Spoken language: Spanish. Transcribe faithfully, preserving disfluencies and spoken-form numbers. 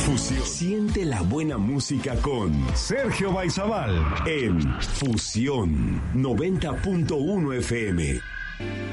Fusión. Siente la buena música con Sergio Baizabal en Fusión noventa punto uno F M.